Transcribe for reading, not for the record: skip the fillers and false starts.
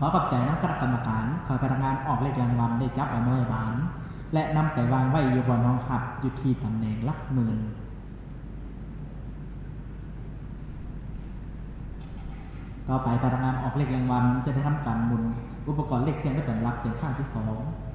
ขอขอบใจนักคณะกรรมการคอยพนักงานออกเลขรางวัลได้จับเอาหน่วยบานและนำไปวางไว้อยู่บนห้องหับอยู่ที่ตำแหน่งหลักหมื่นต่อไปพนักงานออกเลขรางวัลจะได้ทำการหมุนอุปกรณ์เลขเสียงประจำหลักเป็นครั้งที่2